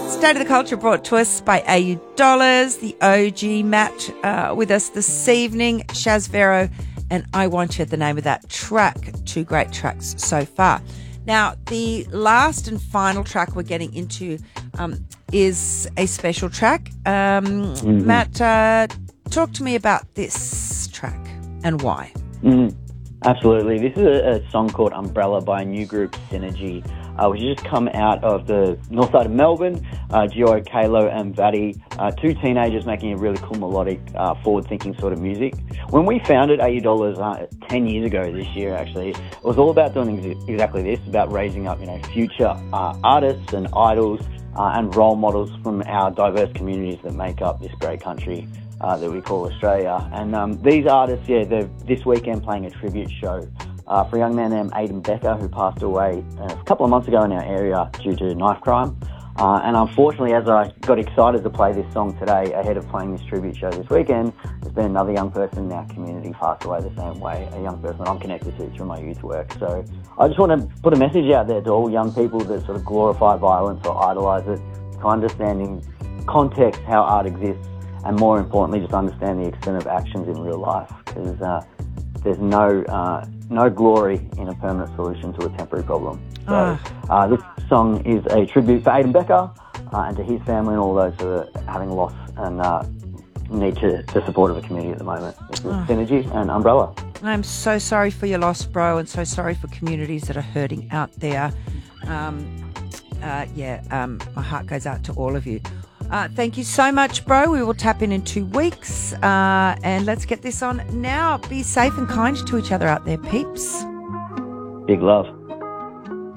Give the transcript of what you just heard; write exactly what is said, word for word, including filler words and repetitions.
State of the Culture brought to us by A U Dollars, the O G Matt uh, with us this evening, Shaz Vero, and I Want You, the name of that track. Two great tracks so far. Now, the last and final track we're getting into um, is a special track. Um, mm-hmm. Matt, uh, talk to me about this track and why. Mm, absolutely. This is a, a song called Umbrella by a new group, Synergy, uh, which has just come out of the north side of Melbourne. Uh, Gio, Kalo and Vadi, uh, two teenagers making a really cool melodic, uh, forward-thinking sort of music. When we founded A U Dollars uh, ten years ago this year, actually, it was all about doing ex- exactly this, about raising up, you know, future uh, artists and idols uh, and role models from our diverse communities that make up this great country uh, that we call Australia. And um, these artists, yeah, they're this weekend playing a tribute show uh, for a young man named Aidan Becker, who passed away uh, a couple of months ago in our area due to knife crime. Uh, and unfortunately, as I got excited to play this song today ahead of playing this tribute show this weekend, there's been another young person in our community pass away the same way, a young person that I'm connected to through my youth work. So I just want to put a message out there to all young people that sort of glorify violence or idolise it, to understand in context how art exists, and more importantly, just understand the extent of actions in real life, because uh, there's no uh, no glory in a permanent solution to a temporary problem. So Ah. uh, this song is a tribute for Aidan Becker uh, and to his family and all those who are having loss and uh, need to, the support of the community at the moment. This is Ah. Synergy and Umbrella. I'm so sorry for your loss, bro, and so sorry for communities that are hurting out there. Um, uh, yeah, um, my heart goes out to all of you. Uh, thank you so much, bro. We will tap in in two weeks. Uh, and let's get this on now. Be safe and kind to each other out there, peeps. Big love.